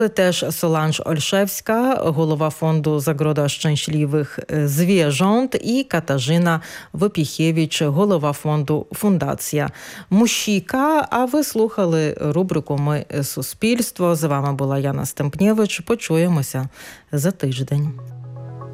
Теж Соланж Ольшевська, голова фонду «Загрода щасливих звірząt» і Катажина Випіхєвич, голова фонду «Фундація Мущіка». А ви слухали рубрику «Ми – суспільство». З вами була Яна Стемпнєвич. Почуємося за тиждень.